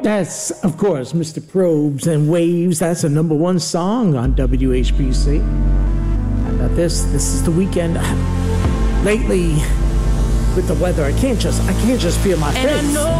That's, of course, Mr. Probes and Waves. That's a #1 song on WHBC. How about this? This is the weekend. Lately, with the weather, I can't just feel my face.